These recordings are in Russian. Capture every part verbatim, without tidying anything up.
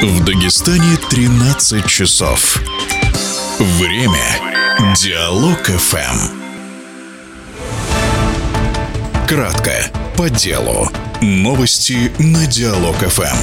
В Дагестане тринадцать часов. Время Диалог эф эм. Кратко, по делу. Новости на Диалог эф эм.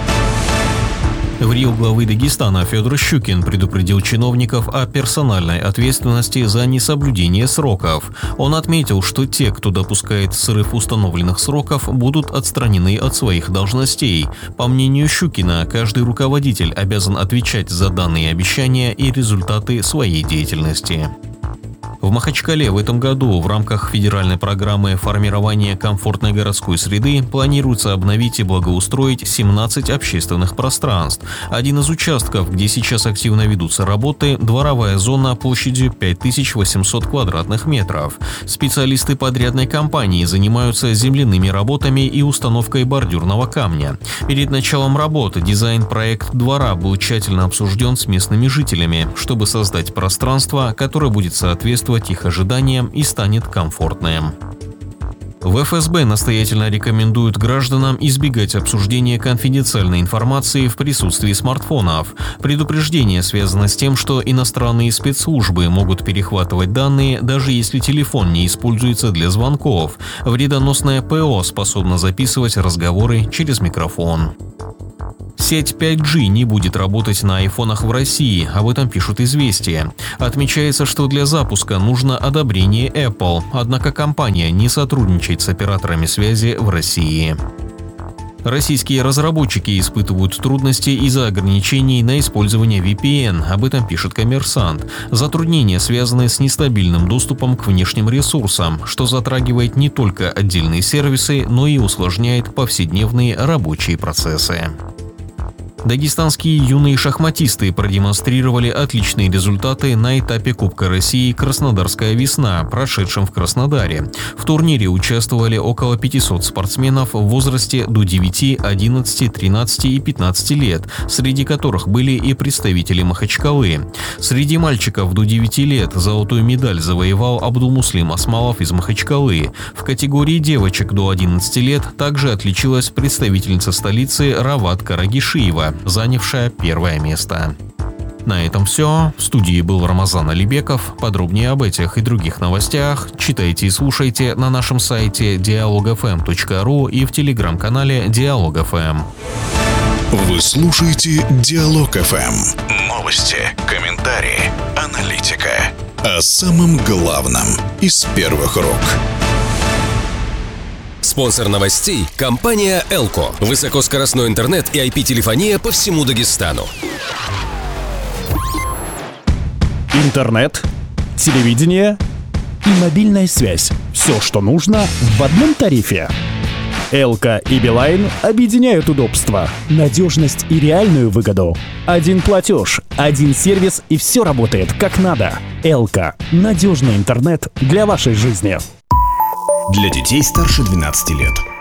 В Рио главы Дагестана Федор Щукин предупредил чиновников о персональной ответственности за несоблюдение сроков. Он отметил, что те, кто допускает срыв установленных сроков, будут отстранены от своих должностей. По мнению Щукина, каждый руководитель обязан отвечать за данные обещания и результаты своей деятельности. В Махачкале в этом году в рамках федеральной программы формирования комфортной городской среды планируется обновить и благоустроить семнадцать общественных пространств. Один из участков, где сейчас активно ведутся работы, дворовая зона площадью пять тысяч восемьсот квадратных метров. Специалисты подрядной компании занимаются земляными работами и установкой бордюрного камня. Перед началом работы дизайн-проект двора был тщательно обсужден с местными жителями, чтобы создать пространство, которое будет соответствовать их ожиданиям и станет комфортным. В эф эс бэ настоятельно рекомендуют гражданам избегать обсуждения конфиденциальной информации в присутствии смартфонов. Предупреждение связано с тем, что иностранные спецслужбы могут перехватывать данные, даже если телефон не используется для звонков. Вредоносное ПО способно записывать разговоры через микрофон. Сеть пять джи не будет работать на айфонах в России, об этом пишут «Известия». Отмечается, что для запуска нужно одобрение Apple, однако компания не сотрудничает с операторами связи в России. Российские разработчики испытывают трудности из-за ограничений на использование ви пи эн, об этом пишет «Коммерсант». Затруднения связаны с нестабильным доступом к внешним ресурсам, что затрагивает не только отдельные сервисы, но и усложняет повседневные рабочие процессы. Дагестанские юные шахматисты продемонстрировали отличные результаты на этапе Кубка России «Краснодарская весна», прошедшем в Краснодаре. В турнире участвовали около пятисот спортсменов в возрасте до девяти, одиннадцати, тринадцати и пятнадцати лет, среди которых были и представители Махачкалы. Среди мальчиков до девяти лет золотую медаль завоевал Абдулмуслим Осмалов из Махачкалы. В категории девочек до одиннадцати лет также отличилась представительница столицы Рават Карагишиева, занявшая первое место. На этом все. В студии был Рамазан Алибеков. Подробнее об этих и других новостях читайте и слушайте на нашем сайте диалог эф эм точка ру и в телеграм-канале Диалог эф эм. Вы слушаете Диалог эф эм. Новости, комментарии, аналитика. О самом главном из первых рук. Спонсор новостей – компания Элко. Высокоскоростной интернет и ай пи-телефония по всему Дагестану. Интернет, телевидение и мобильная связь. Все, что нужно в одном тарифе. Элко и Билайн объединяют удобство, надежность и реальную выгоду. Один платеж, один сервис и все работает как надо. Элко – надежный интернет для вашей жизни. Для детей старше двенадцати лет.